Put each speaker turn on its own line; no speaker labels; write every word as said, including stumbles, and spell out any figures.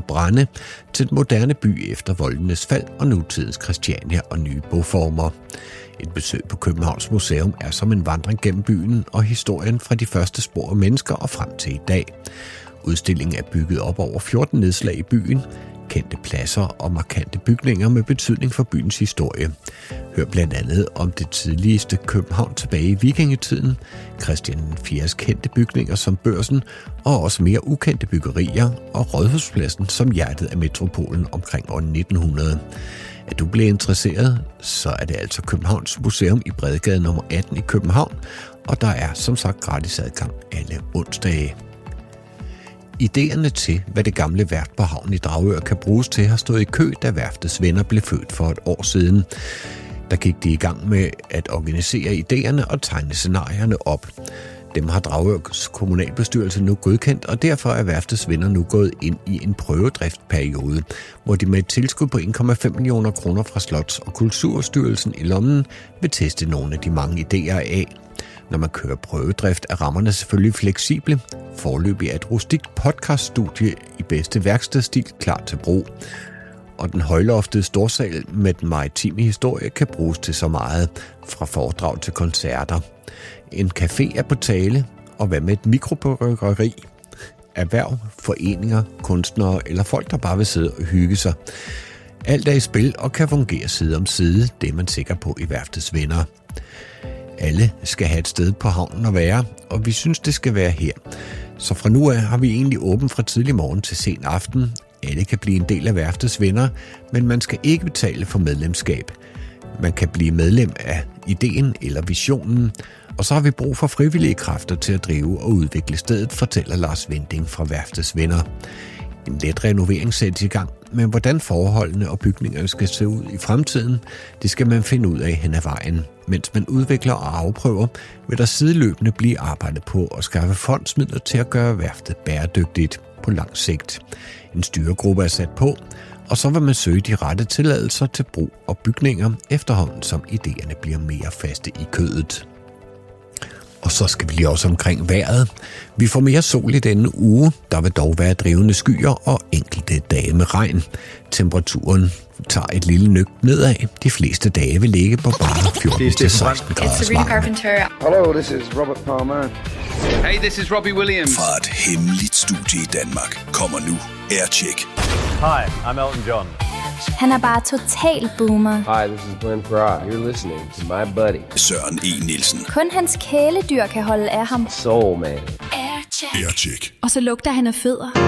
brænde til den moderne by efter voldenes fald og nutidens Christiania og nye boformer. Et besøg på Københavns Museum er som en vandring gennem byen og historien fra de første spor af mennesker og frem til i dag. Udstillingen er bygget op over fjorten nedslag i byen, kendte pladser og markante bygninger med betydning for byens historie. Hør blandt andet om det tidligste København tilbage i vikingetiden, Christian den fjerdes kendte bygninger som Børsen og også mere ukendte byggerier og Rådhuspladsen som hjertet af metropolen omkring år nitten hundrede. Er du blevet interesseret, så er det altså Københavns Museum i Bredgade nummer atten i København, og der er som sagt gratis adgang alle onsdage. Idéerne til, hvad det gamle værft på havnen i Dragør kan bruges til, har stået i kø, da værftets venner blev født for et år siden. Der gik de i gang med at organisere idéerne og tegne scenarierne op. Dem har Dragørs kommunalbestyrelse nu godkendt, og derfor er værftets venner nu gået ind i en prøvedriftperiode, hvor de med et tilskud på en komma fem millioner kroner fra Slots- og Kulturstyrelsen i lommen vil teste nogle af de mange idéer af. Når man kører prøvedrift, er rammerne selvfølgelig fleksible. Foreløbig er et rustikt podcaststudie i bedste værkstedstil klar til brug. Og den højloftede storsal med den maritime historie kan bruges til så meget, fra foredrag til koncerter. En café er på tale, og hvad med et mikrobryggeri? Erhverv, foreninger, kunstnere eller folk, der bare vil sidde og hygge sig. Alt er i spil og kan fungere side om side, det er man sikker på i værftets venner. Alle skal have et sted på havnen at være, og vi synes, det skal være her. Så fra nu af har vi egentlig åbent fra tidlig morgen til sen aften. Alle kan blive en del af værftets venner, men man skal ikke betale for medlemskab. Man kan blive medlem af ideen eller visionen, og så har vi brug for frivillige kræfter til at drive og udvikle stedet, fortæller Lars Vending fra værftets venner. En let renovering sættes i gang, men hvordan forholdene og bygningerne skal se ud i fremtiden, det skal man finde ud af hen ad vejen. Mens man udvikler og afprøver, vil der sideløbende blive arbejdet på at skaffe fondsmidler til at gøre værftet bæredygtigt på lang sigt. En styregruppe er sat på, og så vil man søge de rette tilladelser til brug og bygninger, efterhånden som idéerne bliver mere faste i kødet. Og så skal vi lige også omkring vejret. Vi får mere sol i denne uge. Der vil dog være drivende skyer og enkelte dage med regn. Temperaturen tager et lille nøk nedad. De fleste dage vil ligge på bare fjorten til seksten grader varme.
Hello, this is Robert Palmer.
Hey, this is Robbie Williams.
Fra et hemmeligt studie i Danmark kommer nu Aircheck.
Hi, I'm Elton John.
Han er bare total boomer.
Hi, this is Glenn Farrar. You're listening to my buddy
Søren E. Nielsen.
Kun hans kæledyr kan holde af ham.
Soul Man.
Aircheck.
Og så lugter han af fødder.